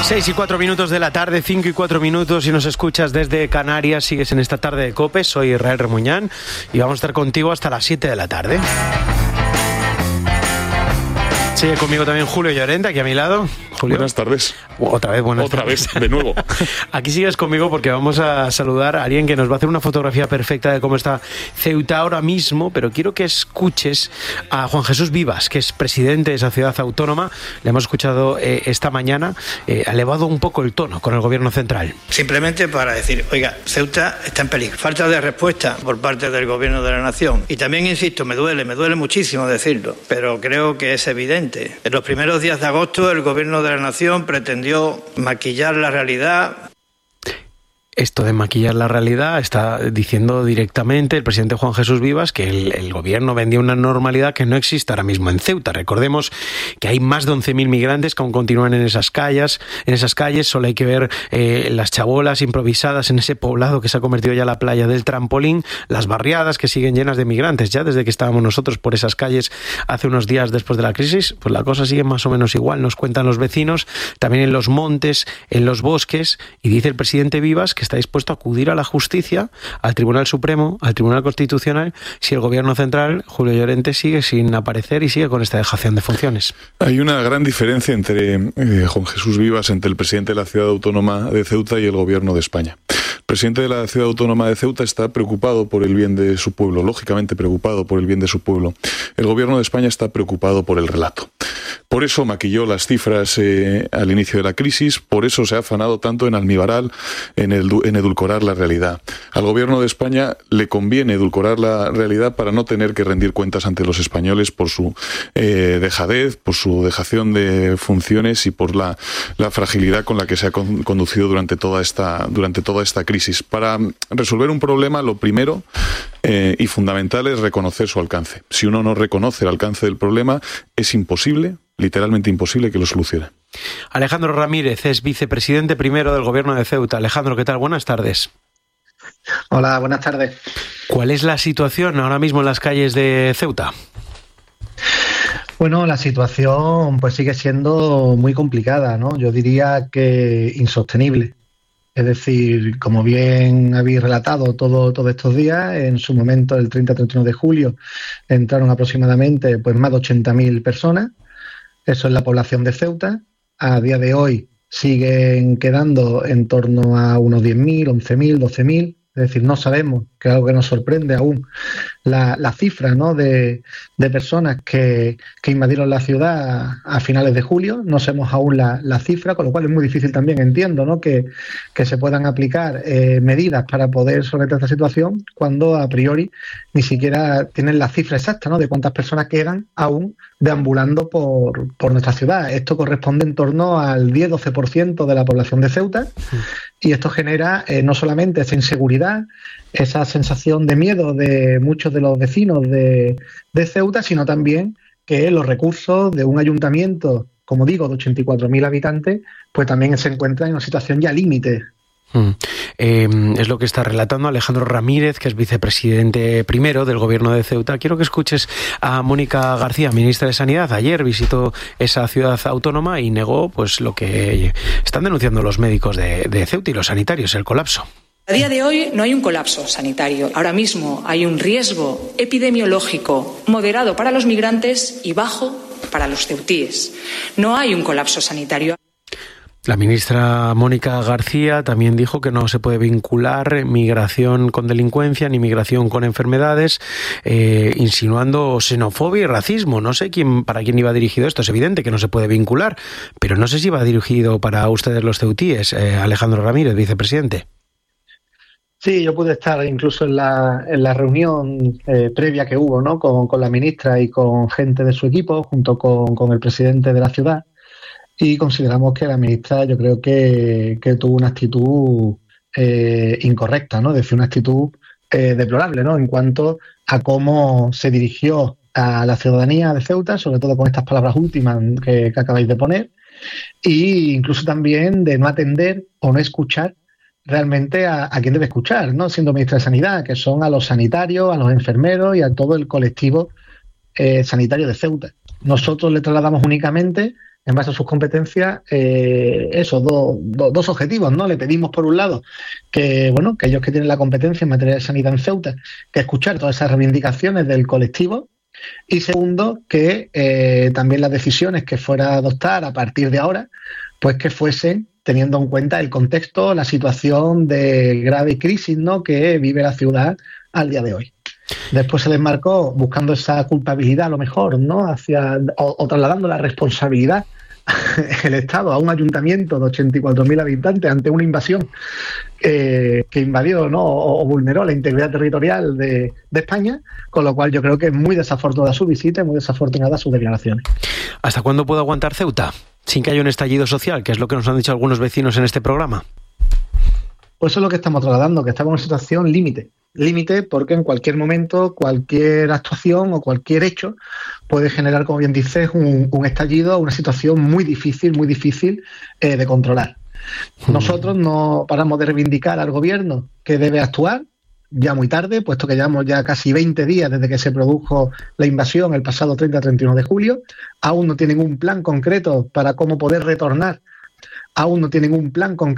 6:04 de la tarde, 5:04, y nos escuchas desde Canarias, sigues en esta tarde de COPE. Soy Israel Remuñán y vamos a estar contigo hasta las 7 de la tarde. Sigue conmigo también Julio Llorente, aquí a mi lado. Julio. Buenas tardes. Otra vez, buenas tardes. Otra vez, de nuevo. Aquí sigues conmigo porque vamos a saludar a alguien que nos va a hacer una fotografía perfecta de cómo está Ceuta ahora mismo, pero quiero que escuches a Juan Jesús Vivas, que es presidente de esa ciudad autónoma. Le hemos escuchado esta mañana, ha elevado un poco el tono con el gobierno central. Simplemente para decir, oiga, Ceuta está en peligro. Falta de respuesta por parte del gobierno de la nación. Y también, insisto, me duele muchísimo decirlo, pero creo que es evidente. En los primeros días de agosto, el gobierno de la nación pretendió maquillar la realidad. Esto de maquillar la realidad está diciendo directamente el presidente Juan Jesús Vivas que el gobierno vendía una normalidad que no existe ahora mismo en Ceuta. Recordemos que hay más de 11.000 migrantes que aún continúan en esas calles. Solo hay que ver las chabolas improvisadas en ese poblado que se ha convertido ya en la playa del trampolín, las barriadas que siguen llenas de migrantes. Ya desde que estábamos nosotros por esas calles hace unos días después de la crisis, pues la cosa sigue más o menos igual, nos cuentan los vecinos, también en los montes, en los bosques, y dice el presidente Vivas que está dispuesto a acudir a la justicia, al Tribunal Supremo, al Tribunal Constitucional, si el gobierno central, Julio Llorente, sigue sin aparecer y sigue con esta dejación de funciones. Hay una gran diferencia entre Juan Jesús Vivas, entre el presidente de la ciudad autónoma de Ceuta y el gobierno de España. El presidente de la ciudad autónoma de Ceuta está preocupado por el bien de su pueblo, lógicamente preocupado por el bien de su pueblo. El gobierno de España está preocupado por el relato. Por eso maquilló las cifras al inicio de la crisis, por eso se ha afanado tanto en almibarar, en edulcorar la realidad. Al gobierno de España le conviene edulcorar la realidad para no tener que rendir cuentas ante los españoles por su dejadez, por su dejación de funciones y por la fragilidad con la que se ha conducido durante toda esta crisis. Para resolver un problema, lo primero y fundamental es reconocer su alcance. Si uno no reconoce el alcance del problema, es imposible, literalmente imposible, que lo solucione. Alejandro Ramírez es vicepresidente primero del gobierno de Ceuta. Alejandro, ¿qué tal? Buenas tardes. Hola, buenas tardes. ¿Cuál es la situación ahora mismo en las calles de Ceuta? Bueno, la situación pues sigue siendo muy complicada, ¿no? Yo diría que insostenible. Es decir, como bien habéis relatado todos estos días, en su momento, el 30-31 de julio, entraron aproximadamente pues más de 80.000 personas. Eso es la población de Ceuta. A día de hoy siguen quedando en torno a unos 10.000, 11.000, 12.000. Es decir, no sabemos, que es algo que nos sorprende aún, la cifra, ¿no?, de personas que invadieron la ciudad a finales de julio. No sabemos aún la cifra, con lo cual es muy difícil también, entiendo, ¿no?, que se puedan aplicar medidas para poder solventar esta situación cuando a priori ni siquiera tienen la cifra exacta, ¿no?, de cuántas personas quedan aún deambulando por nuestra ciudad. Esto corresponde en torno al 10-12% de la población de Ceuta. Sí. Y esto genera no solamente esa inseguridad, esa sensación de miedo de muchos de los vecinos de Ceuta, sino también que los recursos de un ayuntamiento, como digo, de 84.000 habitantes, pues también se encuentran en una situación ya límite. Es lo que está relatando Alejandro Ramírez, que es vicepresidente primero del gobierno de Ceuta. Quiero que escuches a Mónica García, ministra de Sanidad. Ayer visitó esa ciudad autónoma y negó pues lo que están denunciando los médicos de Ceuta y los sanitarios, el colapso. A día de hoy no hay un colapso sanitario. Ahora mismo hay un riesgo epidemiológico moderado para los migrantes y bajo para los ceutíes. No hay un colapso sanitario. La ministra Mónica García también dijo que no se puede vincular migración con delincuencia ni migración con enfermedades, insinuando xenofobia y racismo. No sé para quién iba dirigido esto. Es evidente que no se puede vincular, pero no sé si iba dirigido para ustedes los ceutíes. Alejandro Ramírez, vicepresidente. Sí, yo pude estar incluso en la reunión previa que hubo, ¿no?, con la ministra y con gente de su equipo, junto con el presidente de la ciudad. Y consideramos que la ministra, yo creo que tuvo una actitud incorrecta, ¿no? Es decir, una actitud deplorable, ¿no?, en cuanto a cómo se dirigió a la ciudadanía de Ceuta, sobre todo con estas palabras últimas que acabáis de poner, e incluso también de no atender o no escuchar realmente a quien debe escuchar, ¿no?, siendo ministra de Sanidad, que son a los sanitarios, a los enfermeros y a todo el colectivo sanitario de Ceuta. Nosotros le trasladamos únicamente en base a sus competencias, esos dos objetivos, ¿no? Le pedimos, por un lado, que ellos que tienen la competencia en materia de sanidad en Ceuta, que escuchar todas esas reivindicaciones del colectivo, y segundo, que también las decisiones que fuera a adoptar a partir de ahora, pues que fuesen teniendo en cuenta el contexto, la situación de grave crisis, ¿no?, que vive la ciudad al día de hoy. Después se desmarcó buscando esa culpabilidad, a lo mejor, ¿no?, o trasladando la responsabilidad el Estado a un ayuntamiento de 84.000 habitantes ante una invasión que invadió, ¿no?, o vulneró la integridad territorial de España, con lo cual yo creo que es muy desafortunada su visita y muy desafortunada sus declaraciones. ¿Hasta cuándo puede aguantar Ceuta sin que haya un estallido social, que es lo que nos han dicho algunos vecinos en este programa? Pues eso es lo que estamos trasladando, que estamos en una situación límite. Límite porque en cualquier momento, cualquier actuación o cualquier hecho puede generar, como bien dices, un estallido, una situación muy difícil de controlar. Nosotros no paramos de reivindicar al gobierno que debe actuar, ya muy tarde, puesto que llevamos ya casi 20 días desde que se produjo la invasión el pasado 30-31 de julio. Aún no tienen un plan concreto para cómo poder retornar. Aún no tienen un plan concreto